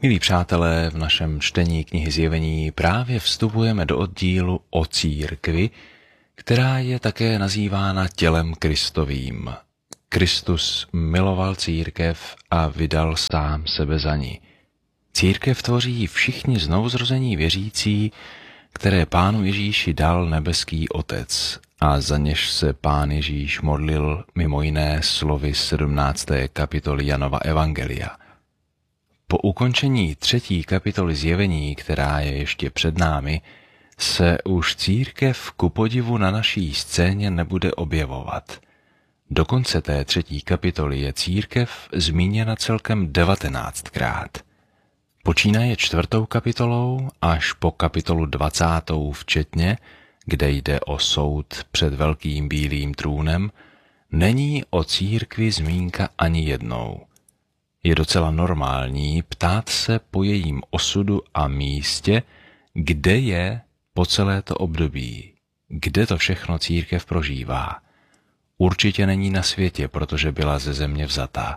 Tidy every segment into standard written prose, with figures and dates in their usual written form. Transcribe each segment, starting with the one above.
Milí přátelé, v našem čtení knihy Zjevení právě vstupujeme do oddílu o církvi, která je také nazývána tělem Kristovým. Kristus miloval církev a vydal sám sebe za ní. Církev tvoří všichni znovuzrození věřící, které Pánu Ježíši dal nebeský Otec a za něž se Pán Ježíš modlil mimo jiné slovy 17. kapitoly Janova Evangelia. Po ukončení 3. kapitoly Zjevení, která je ještě před námi, se už církev ku podivu na naší scéně nebude objevovat. Do konce té 3. kapitoly je církev zmíněna celkem 19krát. Počínaje 4. kapitolou až po kapitolu 20. včetně, kde jde o soud před velkým bílým trůnem, není o církvi zmínka ani jednou. Je docela normální ptát se po jejím osudu a místě, kde je po celé to období, kde to všechno církev prožívá. Určitě není na světě, protože byla ze země vzatá.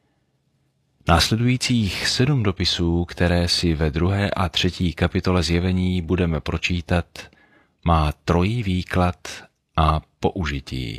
Následujících 7 dopisů, které si ve 2. a 3. kapitole Zjevení budeme pročítat, má trojí výklad a použití.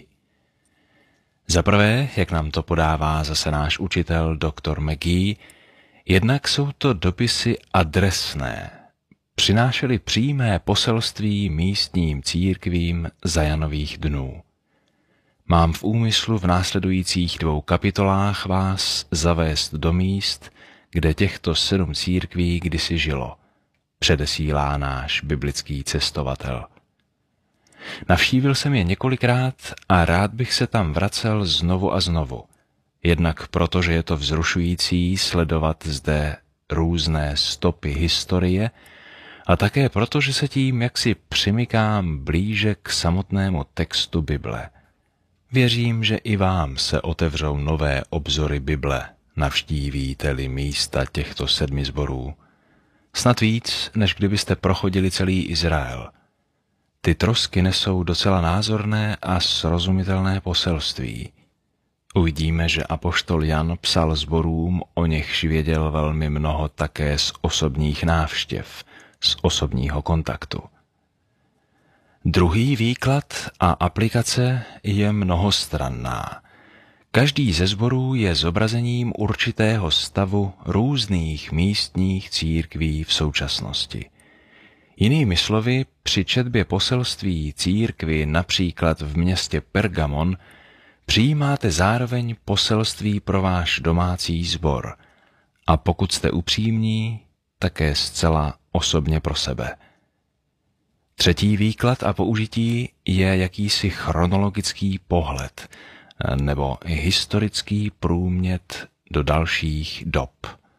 Za prvé, jak nám to podává zase náš učitel dr. McGee, jednak jsou to dopisy adresné, přinášely přímé poselství místním církvím za Janových dnů. Mám v úmyslu v následujících 2 kapitolách vás zavést do míst, kde těchto 7 církví kdysi žilo, předesílá náš biblický cestovatel. Navštívil jsem je několikrát a rád bych se tam vracel znovu a znovu. Jednak proto, že je to vzrušující sledovat zde různé stopy historie a také proto, že se tím jaksi přimykám blíže k samotnému textu Bible. Věřím, že i vám se otevřou nové obzory Bible, navštívíte-li místa těchto 7 sborů. Snad víc, než kdybyste prochodili celý Izrael. Ty trosky nesou docela názorné a srozumitelné poselství. Uvidíme, že apoštol Jan psal sborům, o nichž věděl velmi mnoho také z osobních návštěv, z osobního kontaktu. Druhý výklad a aplikace je mnohostranná. Každý ze sborů je zobrazením určitého stavu různých místních církví v současnosti. Jinými slovy, při četbě poselství církvi například v městě Pergamon přijímáte zároveň poselství pro váš domácí sbor a pokud jste upřímní, také zcela osobně pro sebe. Třetí výklad a použití je jakýsi chronologický pohled nebo historický průmět do dalších dob.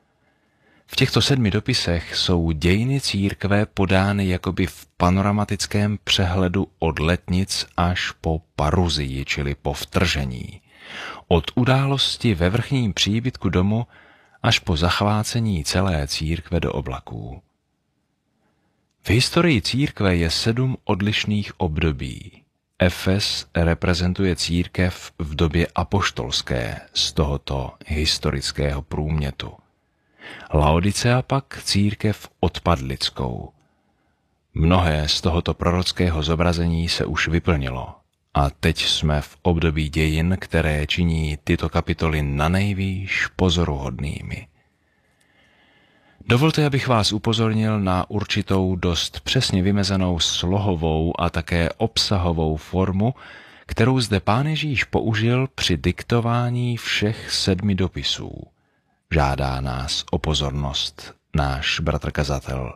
V těchto 7 dopisech jsou dějiny církve podány jakoby v panoramatickém přehledu od letnic až po paruzii, čili po vtržení. Od události ve vrchním příbytku domu až po zachvácení celé církve do oblaků. V historii církve je 7 odlišných období. Efes reprezentuje církev v době apoštolské z tohoto historického průmětu. Laodicea pak církev odpadlickou. Mnohé z tohoto prorockého zobrazení se už vyplnilo a teď jsme v období dějin, které činí tyto kapitoly nanejvýš pozoruhodnými. Dovolte, abych vás upozornil na určitou dost přesně vymezenou slohovou a také obsahovou formu, kterou zde Pán Ježíš použil při diktování všech 7 dopisů. Žádá nás o pozornost náš bratr kazatel.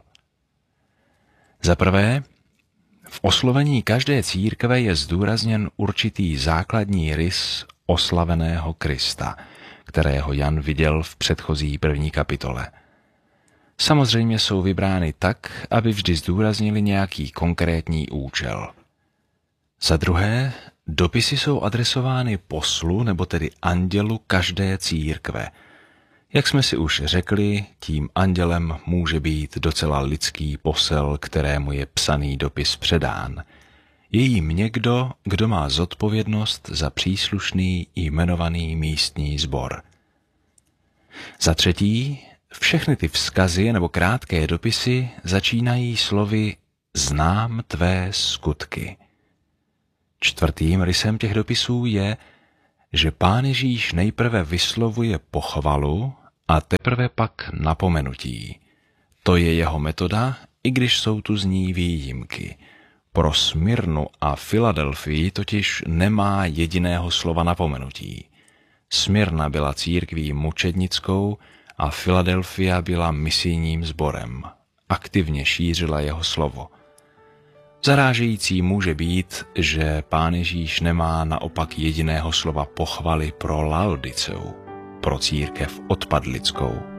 Za prvé, v oslovení každé církve je zdůrazněn určitý základní rys oslaveného Krista, kterého Jan viděl v předchozí 1. kapitole. Samozřejmě jsou vybrány tak, aby vždy zdůraznili nějaký konkrétní účel. Za druhé, dopisy jsou adresovány poslu, nebo tedy andělu každé církve. Jak jsme si už řekli, tím andělem může být docela lidský posel, kterému je psaný dopis předán. Je jím někdo, kdo má zodpovědnost za příslušný jmenovaný místní sbor. Za třetí, Všechny ty vzkazy nebo krátké dopisy začínají slovy znám tvé skutky. Čtvrtým rysem těch dopisů je, že Pán Ježíš nejprve vyslovuje pochvalu a teprve pak napomenutí. To je jeho metoda, i když jsou tu z ní výjimky. Pro Smyrnu a Filadelfii totiž nemá jediného slova napomenutí. Smyrna byla církví mučednickou a Filadelfia byla misijním sborem. Aktivně šířila jeho slovo. Zarážející může být, že Pán Ježíš nemá naopak jediného slova pochvaly pro Laodiceu, pro církev odpadlickou.